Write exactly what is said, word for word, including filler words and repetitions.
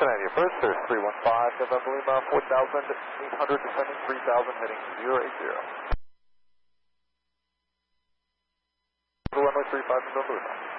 Cincinnati first, there's three one five, November Lima, four thousand eight hundred descending, three thousand heading zero eight zero. Runway three five, November Lima.